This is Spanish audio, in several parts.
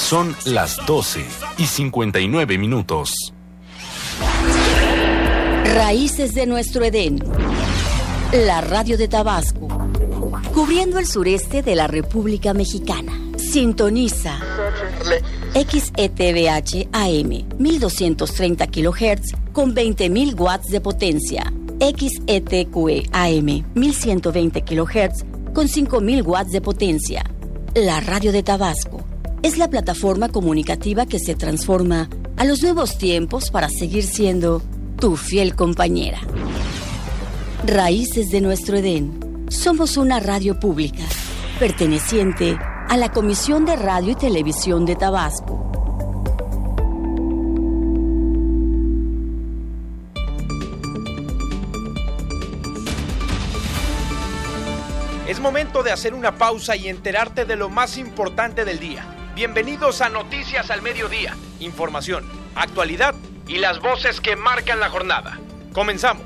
Son las 12:59. Raíces de nuestro Edén. La radio de Tabasco. Cubriendo el sureste de la República Mexicana. Sintoniza XETVH AM 1230 kHz con 20.000 watts de potencia. XETQE AM 1120 kHz con 5.000 watts de potencia. La radio de Tabasco es la plataforma comunicativa que se transforma a los nuevos tiempos para seguir siendo tu fiel compañera. Raíces de nuestro Edén. Somos una radio pública, perteneciente a la Comisión de Radio y Televisión de Tabasco. Es momento de hacer una pausa y enterarte de lo más importante del día. Bienvenidos a Noticias al Mediodía. Información, actualidad y las voces que marcan la jornada. Comenzamos.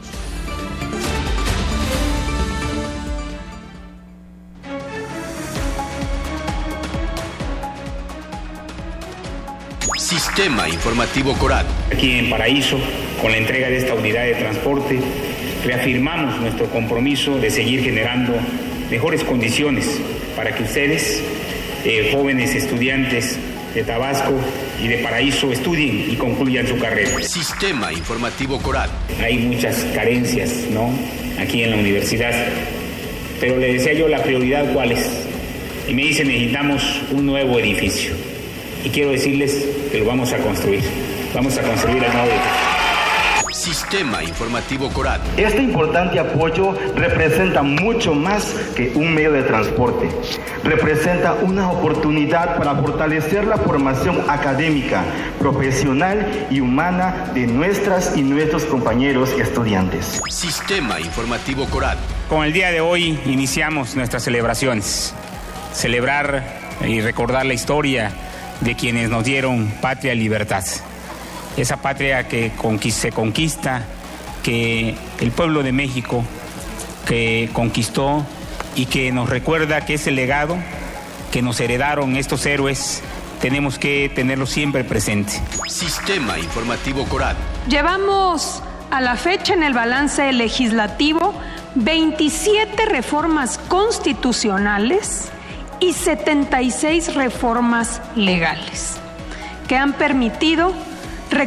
Sistema Informativo Corat. Aquí en Paraíso, con la entrega de esta unidad de transporte, reafirmamos nuestro compromiso de seguir generando mejores condiciones para que ustedes, jóvenes estudiantes de Tabasco y de Paraíso, estudien y concluyan su carrera. Sistema Informativo Corat. Hay muchas carencias, ¿no?, aquí en la universidad, pero le decía yo la prioridad cuál es. Y me dice, necesitamos un nuevo edificio. Y quiero decirles que lo vamos a construir. Vamos a construir el nuevo edificio. Sistema Informativo Corat. Este importante apoyo representa mucho más que un medio de transporte. Representa una oportunidad para fortalecer la formación académica, profesional y humana de nuestras y nuestros compañeros estudiantes. Sistema Informativo Corat. Con el día de hoy iniciamos nuestras celebraciones. Celebrar y recordar la historia de quienes nos dieron patria y libertad. Esa patria que se conquista, que el pueblo de México que conquistó y que nos recuerda que ese legado que nos heredaron estos héroes tenemos que tenerlo siempre presente. Sistema Informativo Corat. Llevamos a la fecha en el balance legislativo 27 reformas constitucionales y 76 reformas legales que han permitido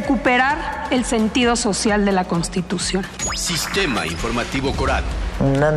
recuperar el sentido social de la Constitución. Sistema Informativo Corat.